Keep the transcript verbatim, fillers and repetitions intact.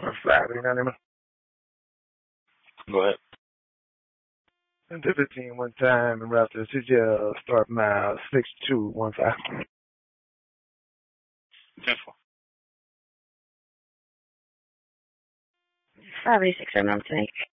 Five, you know what I mean? Go ahead. Into the team one time and after C G L start mile six two one five. Simple. Five eighty six, I'm not take.